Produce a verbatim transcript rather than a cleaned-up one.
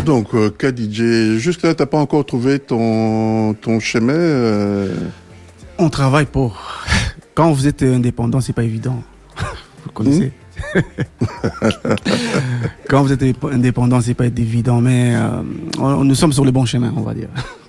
Donc, euh, K D J, jusque-là, t'as pas encore trouvé ton, ton chemin euh... On travaille pour. Quand vous êtes indépendant, c'est pas évident. Vous connaissez. Mmh. Quand vous êtes indépendant, c'est pas évident, mais euh, on, nous sommes sur le bon chemin, on va dire.